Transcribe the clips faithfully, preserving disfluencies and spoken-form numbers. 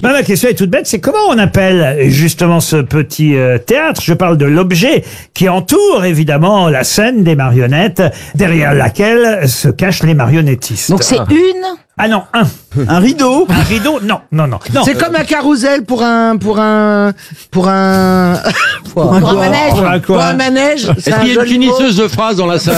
Bah, ma question est toute bête, c'est comment on appelle justement ce petit euh, théâtre? Je parle de l'objet qui entoure évidemment la scène des marionnettes, derrière laquelle se cachent les marionnettistes. Donc c'est une Ah non, un. Un rideau. Un rideau? Non, non, non. non. C'est comme un carrousel pour un pour un pour un pour un un quoi manège. Pour un quoi Pour un manège. Est-ce qu'il y a une finisseuse de phrases dans la salle?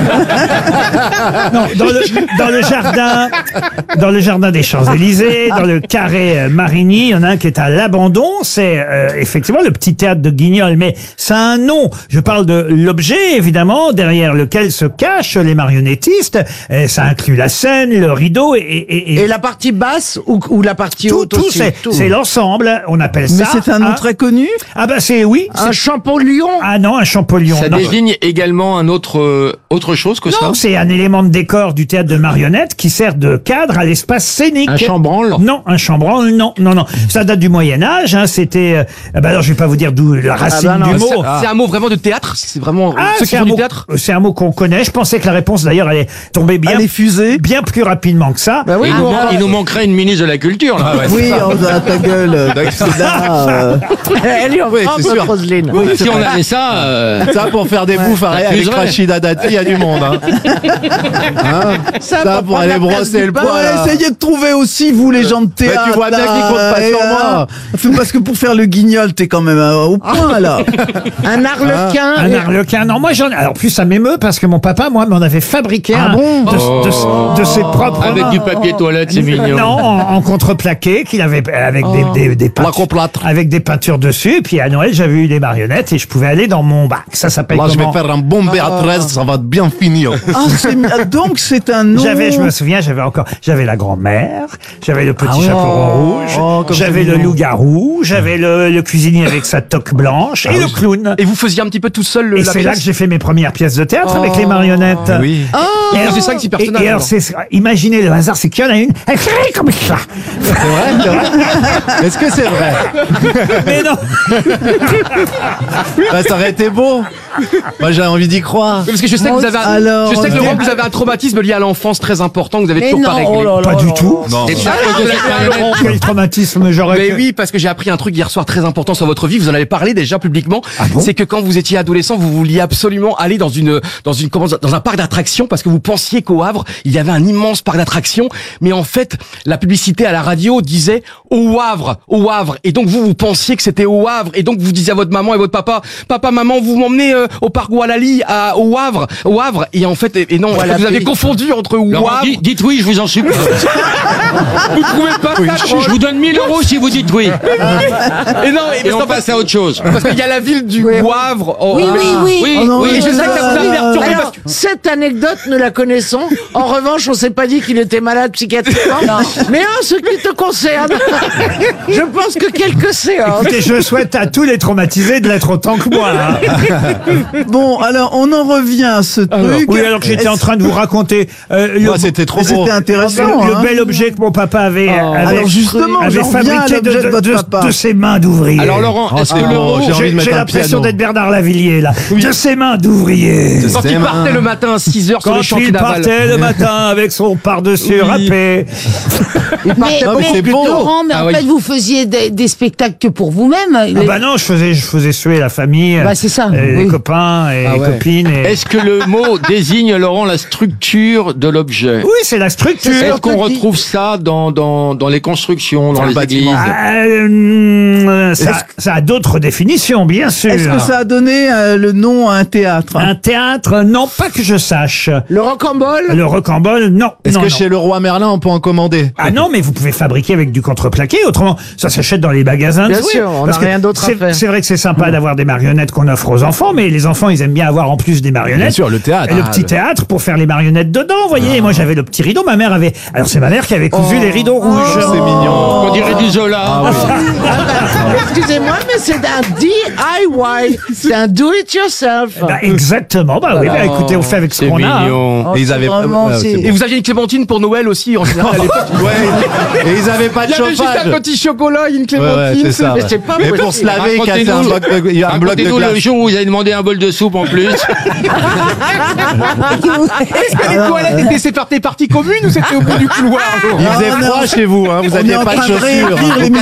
Non, dans le, dans le jardin, dans le jardin des Champs-Élysées, dans le carré euh, Marigny, il y en a un qui est à l'abandon. C'est euh, effectivement le petit théâtre de Guignol, mais ça a un nom. Je parle de l'objet, évidemment, derrière lequel se cachent les marionnettistes. Et ça inclut la scène, le rideau et et, et, Et la partie basse ou, ou la partie tout, haute tout, aussi. c'est, Tout. c'est l'ensemble. On appelle Mais ça. c'est un nom un- très connu. Ah bah c'est oui. Un c'est- Champollion. Ah non, un Champollion. Ça non. désigne également un autre, euh, autre chose que ça? Non, c'est un élément de décor du théâtre de marionnettes qui sert de cadre à l'espace scénique. Un chambranle? Non, un chambranle, non, non, non. Ça date du Moyen-Âge, hein, c'était... Euh, ah bah alors, je vais pas vous dire d'où la racine bah non, du c'est- mot. C'est un mot vraiment de théâtre? C'est vraiment Ah, ceux qui c'est un font du mot, théâtre? c'est un mot qu'on connaît. Je pensais que la réponse, d'ailleurs, allait tomber bien, Allez, fusée. bien plus rapidement que ça. Bah oui, Il, nous, nous, on va- il nous manquerait une ministre de la culture, là. Oui, on a ta gueule. C'est là, euh, Elle est en Oui, France, c'est sûr. Roselyne. Oui, Si on avait ça, euh, ça pour faire des bouffes Ça avec fuserait. Rachida Dati, il y a du monde. Hein. Hein Ça, ça pour pour prendre aller la place brosser du le pain, poil. Bah, là. essayez de trouver aussi, vous, les gens de Bah, théâtre. tu vois bien là, qu'ils comptent pas et, sur euh, moi. Parce que pour faire le guignol, t'es quand même euh, au point, là. Un arlequin. Un et- arlequin. Non, moi, j'en ai... Alors, plus ça m'émeut parce que mon papa, moi, m'en avait fabriqué Ah un bon de, de- de ses propres avec mains. du papier toilette, c'est mignon. Non, en, en contreplaqué, qu'il avait avec des, des, des peintures, Placo-plâtre. avec des peintures dessus. Et puis à Noël, j'avais eu des marionnettes et je pouvais aller dans mon bac. Ça s'appelle Là, je vais comment? faire un bon B A treize, ça va bien finir. Ah, c'est- donc, c'est un nom. J'avais, je me souviens, j'avais encore, j'avais la grand-mère, j'avais le petit Ah ouais. chaperon rouge, Oh, comme j'avais c'est le mignon. loup-garou, j'avais le, le cuisinier avec sa toque blanche et le clown. Et vous faisiez un petit peu tout seul le, Et la c'est là pièce? que j'ai fait mes premières pièces de théâtre avec les marionnettes. Oui. Et alors- c'est ça, six et- personnages, Et, alors, alors. c'est, imaginez le hasard, c'est qu'il y en a une, elle crie comme ça. C'est vrai, c'est vrai. Est-ce que c'est vrai? Mais non. Bah, ça aurait été beau. Moi, j'ai envie d'y croire. Parce que je sais que vous avez un, Alors, je sais que on Laurent, dit- vous avez un traumatisme lié à l'enfance très important que vous avez Mais toujours non, pas réglé. oh là là Pas là du là. tout. Non. C'est à cause de cette marionnette. Quel traumatisme j'aurais Mais que- oui, parce que j'ai appris un truc hier soir très important sur votre vie. Vous en avez parlé déjà publiquement. bon C'est que quand vous étiez adolescent, vous vouliez absolument aller dans une, dans une, comment, dans un parc d'attractions parce que vous pensiez qu'au Havre, il y avait un immense parc d'attractions. Mais en fait, la publicité à la radio disait au Havre, au Havre. Et donc vous, vous pensiez que c'était au Havre. Et donc vous disiez à votre maman et votre papa, papa, maman, vous m'emmenez euh, au parc Walali à, au Havre, au Havre. Et en fait, et, et non, en fait, vous avez confondu entre Laurent, Wavre. dites, dites oui, je vous en supplie. Vous trouvez pas ça Je, drôle je vous donne mille euros si vous dites oui. Et non, et, Et on parce- passe à autre chose. parce qu'il y a la ville du Wavre. Oh, Oui, oh, oui, oui. Oui, Oh non, oui. Et je sais que ça vous a Ah, perturbé parce Alors, que... cette anecdote, nous la connaissons. En revanche, on s'est pas dit qu'il était malade psychiatriquement. Mais en ce qui te concerne, je pense que quelques séances. Écoutez, je souhaite à tous les traumatisés de l'être autant que moi. hein. Bon, alors, on en revient à ce truc. Oui, alors que j'étais en train de vous raconter euh, le, Moi, c'était trop Mais beau. C'était intéressant. le hein. bel objet que mon papa avait, avait, Alors, justement, avait j'en reviens à fabriqué de, l'objet de de, votre de- papa. de ses mains d'ouvrier. Alors Laurent, est-ce que c'est l'euro... bon, j'ai envie de J'ai mettre j'ai un l'impression piano. d'être Bernard Lavillier, là. De ses mains d'ouvrier. Quand C'est il partait marrant. le matin à six heures sur Quand les chantiers il navals. partait le matin avec son par-dessus râpé. Mais, Non, mais c'est beau. Laurent, mais Ah en oui. fait, vous faisiez des, des spectacles que pour vous-même. Ah Les- bah non, je faisais, je faisais suer la famille, Bah, c'est ça, euh, les oui. copains et Ah les ouais. copines. Et... Est-ce que le mot désigne, Laurent, la structure de l'objet? Oui, c'est la structure. Est-ce qu'on retrouve ça dans, dans, dans les constructions, dans Dans le les églises? bâtiment. Euh, ça, ça a d'autres définitions, bien sûr. Est-ce que ça a donné euh, le nom à un théâtre? Un théâtre, non, pas que je sache. Le rocambole. Le rocambole, non. Est-ce non, que non. chez le roi Merlin, on peut en commander? Ah non, mais vous pouvez fabriquer avec du contreplaqué. Autrement, ça s'achète dans les magasins de Bien jouets. sûr, on Parce n'a que rien d'autre à c'est- faire. C'est vrai que c'est sympa d'avoir des marionnettes qu'on offre aux enfants, mais les enfants, ils aiment bien avoir en plus des marionnettes. Bien sûr, le théâtre. Et le Ah, petit le- théâtre pour faire les marionnettes dedans, vous voyez. Et moi, j'avais le petit rideau. Ma mère avait. Alors, c'est ma mère qui avait cousu les rideaux rouges. C'est mignon. On dirait du Zola. Excusez-moi, mais c'est un D I Y. C'est un do it yourself. Bah, exactement. Bah oui, bah, écoutez, on fait avec ce C'est qu'on a. hein. mignon. Oh, Et ils c'est avaient vraiment, ouais, c'est- c'est Et vous aviez une clémentine pour Noël aussi, en général, à l'époque. Ouais. Et ils avaient pas de Il y avait juste chauffage. un petit chocolat et une Ouais, clémentine. ouais, c'est ça. Mais c'est pas Mais pour possible. se laver, casser un bloc de, un bloc de Racontez-nous glace. le jour où vous avez demandé un bol de soupe en plus. Est-ce que les toilettes étaient séparées parties communes ou c'était au bout du couloir? Il faisait Ah, on est froid en- chez vous, hein. Vous On est aviez en pas de train de chaussures. réécrire hein. les